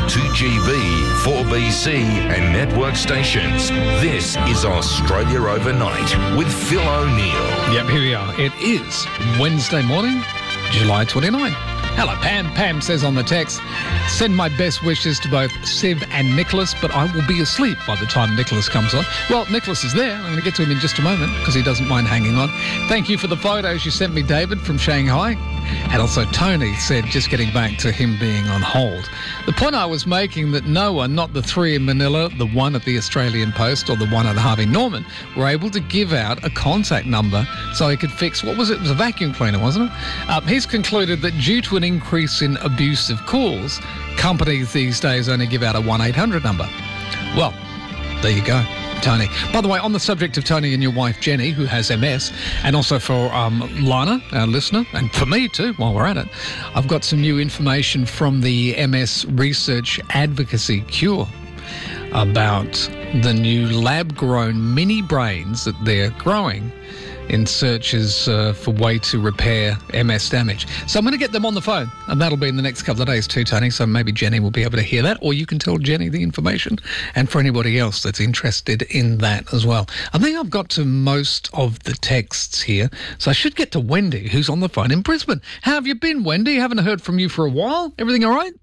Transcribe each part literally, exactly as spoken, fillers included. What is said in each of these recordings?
two G B, four B C and network stations. This is Australia Overnight with Phil O'Neill. Yep, here we are. It is Wednesday morning, July twenty-ninth. Hello, Pam. Pam says on the text, send my best wishes to both Siv and Nicholas, but I will be asleep by the time Nicholas comes on. Well, Nicholas is there. I'm going to get to him in just a moment because he doesn't mind hanging on. Thank you for the photos you sent me, David, from Shanghai. And also Tony said, just getting back to him being on hold. The point I was making that no one, not the three in Manila, the one at the Australian Post or the one at Harvey Norman, were able to give out a contact number so he could fix, what was it? It was a vacuum cleaner, wasn't it? Um, he's concluded that due to an increase in abusive calls, companies these days only give out a one eight hundred number. Well, there you go. Tony. By the way, on the subject of Tony and your wife Jenny, who has M S, and also for um, Lana, our listener, and for me too, while we're at it, I've got some new information from the M S Research Advocacy Cure about the new lab-grown mini brains that they're growing in searches uh, for way to repair M S damage. So I'm going to get them on the phone, and that'll be in the next couple of days too, Tony, so maybe Jenny will be able to hear that, or you can tell Jenny the information, and for anybody else that's interested in that as well. I think I've got to most of the texts here, so I should get to Wendy, who's on the phone in Brisbane. How have you been, Wendy? Haven't heard from you for a while. Everything all right?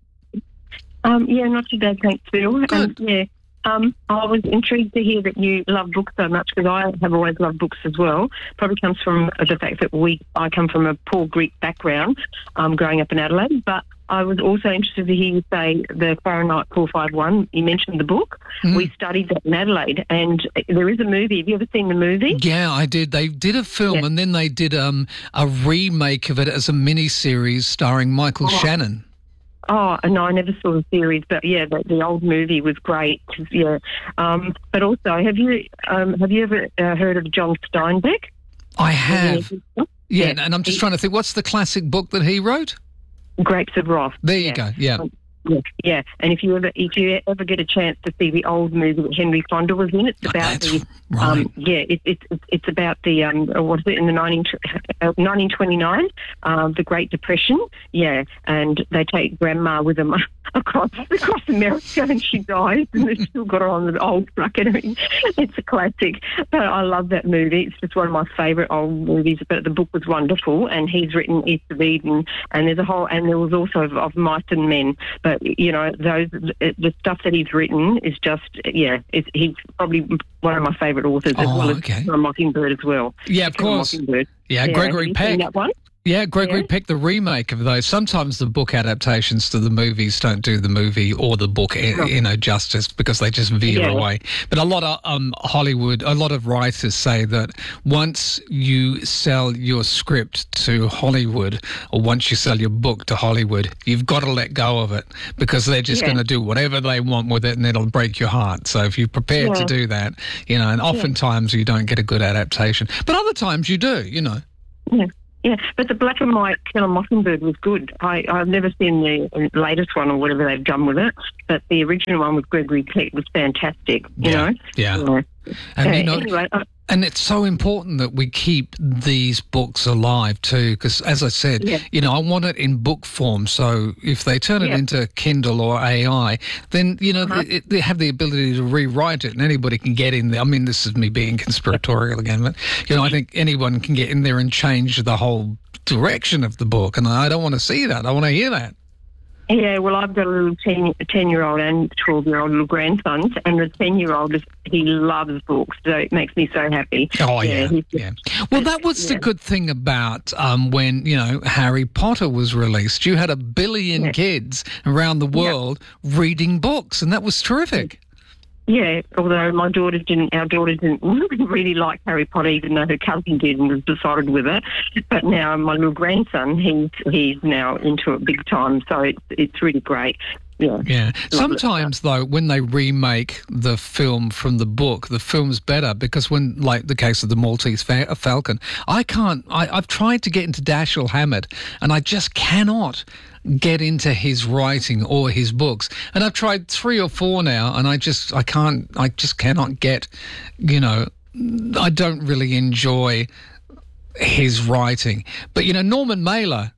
Um, yeah, not too bad, thanks, Phil. Good. Um, yeah. Um, I was intrigued to hear that you love books so much because I have always loved books as well. Probably comes from the fact that we I come from a poor Greek background um, growing up in Adelaide, but I was also interested to hear you say the Fahrenheit four fifty-one. You mentioned the book. Mm. We studied that in Adelaide, and there is a movie. Have you ever seen the movie? Yeah, I did. They did a film, yeah. and then they did um, a remake of it as a mini-series starring Michael oh. Shannon. Oh, no, I never saw the series, but yeah, the, the old movie was great. Yeah, um, but also, have you um, have you ever uh, heard of John Steinbeck? I have. Yeah, yeah, and I'm just trying to think. What's the classic book that he wrote? Grapes of Wrath. There you yeah. go. Yeah. Um, Yeah, yeah, and if you ever if you ever get a chance to see the old movie that Henry Fonda was in, it's about That's the right. um, yeah, it, it, it, it's about the um, what is it in the nineteen nineteen twenty nine, um, the Great Depression. Yeah, and they take Grandma with them across across America, and she dies, and they've still got her on the old truck. And everything. It's a classic, but I love that movie. It's just one of my favourite old movies. But the book was wonderful, and he's written East of Eden, and there's a whole, and there was also of, of Mice and Men. But you know, those the stuff that he's written is just yeah. It's, he's probably one of my favourite authors, as oh, well as okay. Mockingbird as well. Yeah, of course. Mockingbird. Yeah, yeah, Gregory Peck. That one? Yeah, Gregory yeah. Peck, the remake of those. Sometimes the book adaptations to the movies don't do the movie or the book, no. you know, justice because they just veer yeah. away. But a lot of um, Hollywood, a lot of writers say that once you sell your script to Hollywood or once you sell your book to Hollywood, you've got to let go of it because they're just yeah. going to do whatever they want with it and it'll break your heart. So if you're prepared yeah. to do that, you know, and oftentimes yeah. you don't get a good adaptation. But other times you do, you know. Yeah. Yeah, but the black and white Kill a Mockingbird was good. I, I've never seen the latest one or whatever they've done with it, but the original one with Gregory Peck was fantastic, you yeah, know? Yeah. yeah. And, uh, you know, anyway, I, and it's so important that we keep these books alive too, because as I said, yeah. you know, I want it in book form. So if they turn it yeah. into Kindle or A I, then, you know, uh-huh. they, they have the ability to rewrite it and anybody can get in there. I mean, this is me being conspiratorial again, but, you know, I think anyone can get in there and change the whole direction of the book. And I don't want to see that. I want to hear that. Yeah, well, I've got a little ten, ten-year-old and twelve-year-old little grandsons, and the ten-year-old, is, he loves books, so it makes me so happy. Oh, yeah, yeah. yeah. Well, that was yeah. the good thing about um, when, you know, Harry Potter was released. You had a billion yeah. kids around the world yeah. reading books, and that was terrific. Yeah, although my daughter didn't, our daughter didn't really like Harry Potter, even though her cousin did and was besotted with it. But now my little grandson, he's he's now into it big time, so it's it's really great. Yeah. Yeah. Sometimes, though, when they remake the film from the book, the film's better because when, like the case of the Maltese fa- Falcon, I can't, I, I've tried to get into Dashiell Hammett and I just cannot get into his writing or his books. And I've tried three or four now and I just, I can't, I just cannot get, you know, I don't really enjoy his writing. But, you know, Norman Mailer,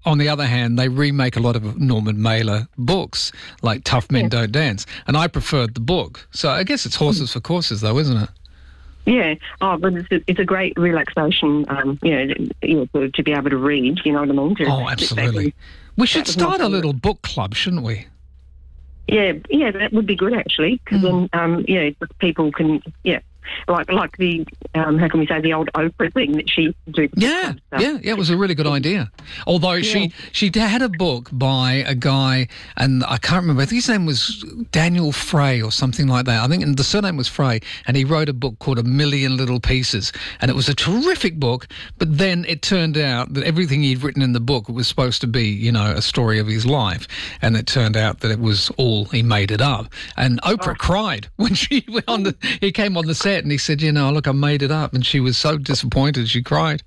on the other hand, they remake a lot of Norman Mailer books, like Tough Men Yeah. Don't Dance, and I preferred the book. So I guess it's horses for courses, though, isn't it? Yeah. Oh, but it's a, it's a great relaxation, um, you know, you know to, to be able to read, you know what I mean? To Oh, sit back absolutely. and- We should that was start my a little book club, shouldn't we? Yeah, yeah, that would be good actually, because Mm. then, um, you know, people can, yeah, like like the, um, how can we say, the old Oprah thing that she used to do. for Yeah, club stuff. yeah, yeah. It was a really good idea. Although she she had a book by a guy, and I can't remember. I think his name was Daniel Frey or something like that. I think and the surname was Frey, and he wrote a book called A Million Little Pieces, and it was a terrific book. But then it turned out that everything he'd written in the book was supposed to be, you know, a story of his life, and it turned out that it was all he made it up. And Oprah cried when she went on the. He came on the set and he said, "You know, look, I made it up," and she was so disappointed she cried.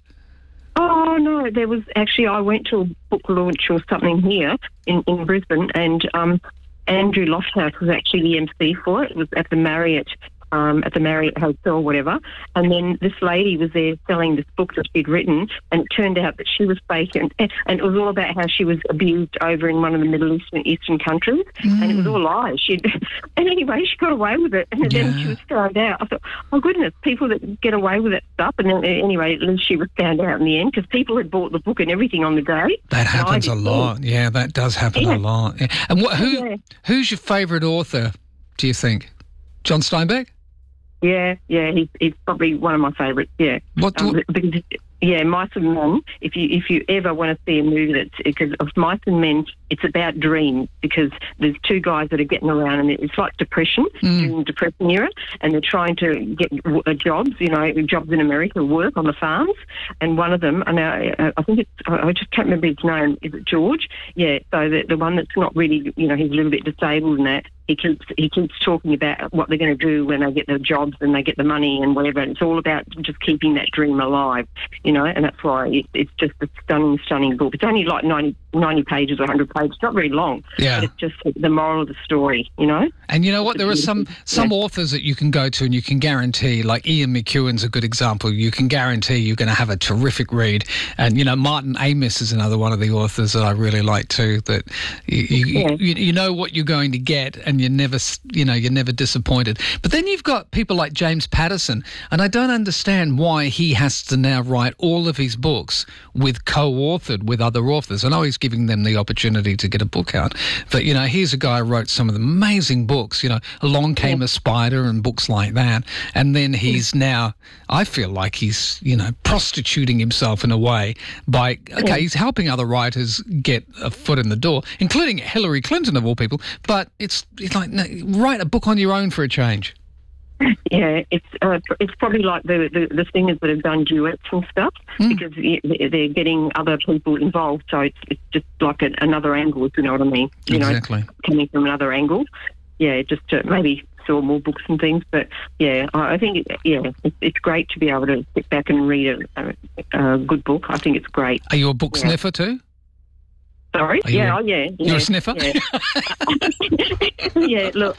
Oh, no, there was actually, I went to a book launch or something here in, in Brisbane, and um, Andrew Lofthouse was actually the M C for it. It was at the Marriott. Um, at the Marriott Hotel or whatever, and then this lady was there selling this book that she'd written, and it turned out that she was fake, and, and it was all about how she was abused over in one of the Middle Eastern Eastern countries, Mm. and it was all lies. She'd, and anyway, she got away with it, and then Yeah. she was found out. I thought, oh goodness, people that get away with that stuff, and then anyway, at least she was found out in the end, because people had bought the book and everything on the day. That and I happens a didn't. lot. Yeah, that does happen Yeah. a lot. Yeah. And what, who Yeah. who's your favourite author, do you think? John Steinbeck? Yeah, yeah, he's, he's probably one of my favourites, yeah. What, Um, what because, yeah, Mice and Men, if you if you ever want to see a movie that's, because of Mice and Men, it's about dreams, because there's two guys that are getting around, and it's like depression, Mm. during the depression era, and they're trying to get w- uh, jobs, you know, jobs in America, work on the farms, and one of them, and I, I think it's, I I just can't remember his name, is it George? Yeah, so the, the one that's not really, you know, he's a little bit disabled and that, he keeps, he keeps talking about what they're going to do when they get their jobs and they get the money and whatever, and it's all about just keeping that dream alive, you know, and that's why it, it's just a stunning, stunning book. It's only like ninety, ninety pages or one hundred pages. It's not very long, Yeah. but it's just the moral of the story, you know? And you know what? It's a There are some beautiful- some yeah. authors that you can go to and you can guarantee, like Ian McEwan's a good example. You can guarantee you're going to have a terrific read. And, you know, Martin Amis is another one of the authors that I really like too, that you, you, Yeah. you, you know what you're going to get and you're never, s- you know, you're never disappointed. But then you've got people like James Patterson, and I don't understand why he has to now write all of his books with co-authored with other authors. I know he's giving them the opportunity to get a book out, but, you know, here's a guy who wrote some of the amazing books, you know, Along Came a Spider and books like that. And then he's now, I feel like he's, you know, prostituting himself in a way by, okay, he's helping other writers get a foot in the door, including Hillary Clinton of all people, but it's, it's like, no, write a book on your own for a change. Yeah, it's uh, it's probably like the, the, the singers that have done duets and stuff, Mm. because y- they're getting other people involved, so it's, it's just like a, another angle, if you know what I mean. You Exactly. know, coming from another angle. Yeah, just to maybe sell more books and things. But yeah, I I think, it, yeah, it's, it's great to be able to sit back and read a, a, a good book. I think it's great. Are you a book Yeah. sniffer too? Sorry? Are you Yeah, a- oh, yeah. You're yeah, a sniffer? Yeah, yeah look,